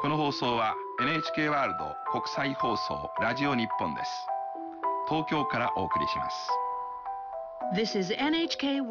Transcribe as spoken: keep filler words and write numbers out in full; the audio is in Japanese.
この放送は エヌエイチケー ワールド国際放送ラジオ日本です。東京からお送りします。 This is エヌエイチケー